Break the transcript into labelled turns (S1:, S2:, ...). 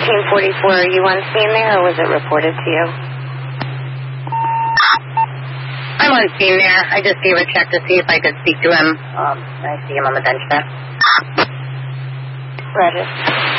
S1: 1344, are you on scene there, or was it reported to you?
S2: I'm on scene there. I just gave a check to see if I could speak to him. I see him on the bench there.
S1: Roger.